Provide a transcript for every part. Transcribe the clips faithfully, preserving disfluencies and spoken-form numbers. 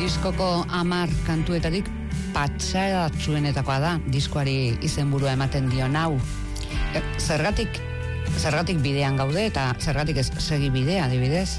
Diskoko hamar kantuetatik patxaratsuenetakoa da, diskoari izenburua ematen dion hau. E, zergatik, zergatik bidean gaude eta zergatik ez segi bidea, adibidez?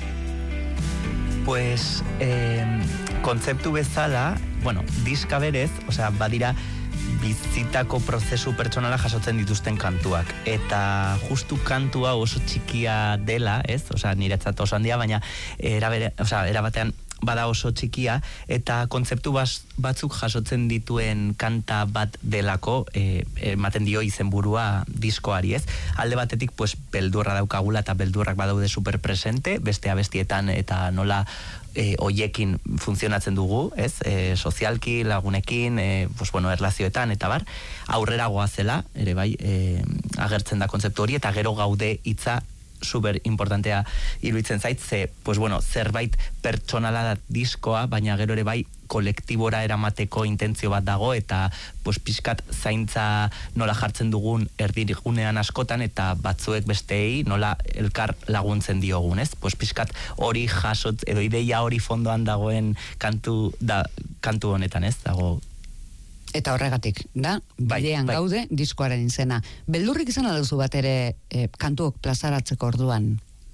Pues, eh, kontzeptu bezala, bueno, diska berez, osea, badira bizitako prozesu pertsonala jasotzen dituzten kantuak. Eta justu kantua oso txikia dela, ez? Osea, niretzat oso handia, baina era bere, osea, era batean bada oso txikia, eta kontzeptu bas, batzuk jasotzen dituen kanta bat delako, e, ematen dio izenburua diskoari, ez? Alde batetik, pues, beldurra daukagula eta beldurrak badaude superpresente, beste abestietan eta nola e, oiekin funtzionatzen dugu, ez? E, sozialki, lagunekin, e, pues, bueno, erlazioetan, eta bar, aurrera goazela, ere bai, e, agertzen da kontzeptu hori, eta gero gaude hitza super importantea iruditzen zait, ze, pues bueno, zerbait pertsonala da diskoa, baina gero ere bai kolektibora eramateko intentzio bat dago, eta pues pixkat zaintza nola jartzen dugun erdirigunean askotan, eta batzuek besteei nola elkar laguntzen diogun, ez? Pues pixkat hori jasot, edo ideia hori fondoan dagoen kantu, da, kantu honetan, ez? Dago. Eta horregatik, da, bidean bai, bai. Gaude, diskoaren izena. Beldurrik izan aduzu bat ere e, kantuok plazaratzeko orduan?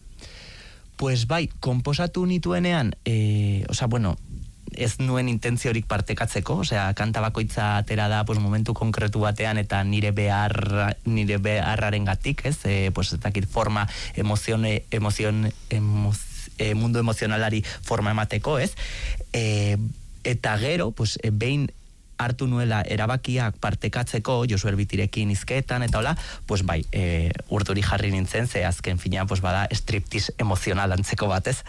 Pues bai, konposatu nituenean, e, osea, bueno, ez nuen intentziorik partekatzeko, osea, kanta bakoitza atera da pues, momentu konkretu batean, eta nire behar, nire beharraren gatik, ez? E, pues, ez dakit forma, emozione, emozion, emoz, e, mundu emozionalari forma emateko, ez? E, eta gero, pues, e, behin hartu nuela erabakiak partekatzeko, Josu Erbitirekin izketan, eta hola, pues bai, e, urduri jarri nintzen, ze azken fina, pues bada, striptiz emozional antzeko batez.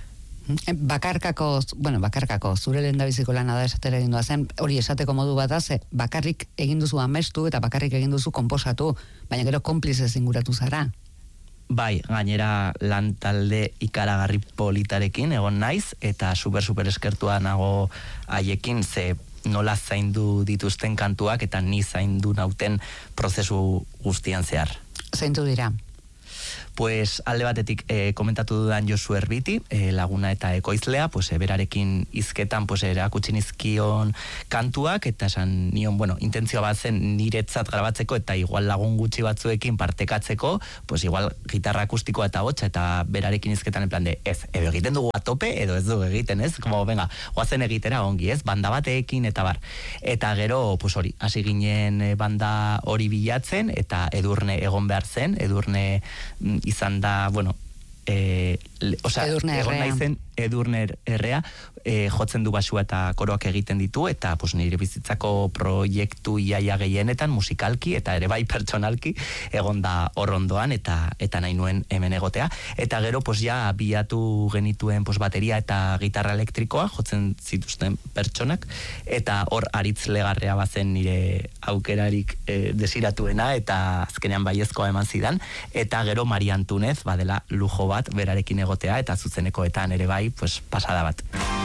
Bakarkako, bueno, bakarkako, zure lehendabiziko lana da esatera egin zen, hori esateko modu bat da, ze bakarrik egin duzu amestu, eta bakarrik egin duzu konposatu, baina gero konplize zinguratu zara. Bai, gainera lan talde ikaragarri politarekin egon naiz, eta super, super eskertua nago haiekin, ze nola zaindu dituzten kantuak eta ni zaindu nauten prozesu guztian zehar. Zaindu dira? Pues alde batetik eh, komentatu dudan Josu Erbiti, eh, laguna eta ekoizlea, pues eh, berarekin izketan pues erakutsi nizkion kantuak, eta esan nion, bueno, intentzioa bat zen niretzat grabatzeko, eta igual lagun gutxi batzuekin partekatzeko, pues igual gitarra akustikoa eta hotxa, eta berarekin izketan en plan de, ez, edo egiten dugu atope, edo ez dugu egiten, ez? Como, venga, goazen egitera ongi, ez? Banda bateekin, eta bar. Eta gero, pues hori, hasi ginen banda hori bilatzen, eta Edurne egon behar zen, Edurne izan da, bueno, eh, o sea, egon naizen Edurne errea, eh, jotzen du basua eta koroak egiten ditu, eta pues, nire bizitzako proiektu iaia gehienetan, musikalki, eta ere bai pertsonalki, egon da hor ondoan, eta, eta nahi nuen hemen egotea. Eta gero, pues, ja, bilatu genituen pues, bateria eta gitarra elektrikoa, jotzen zituzten pertsonak, eta hor aritz legarrea bazen nire aukerarik eh, desiratuena, eta azkenean baiezkoa eman zidan, eta gero Maria Antunez, badela lujo bat, berarekin egotea, eta zuzenekoetan ere bai, pues, pasada bat.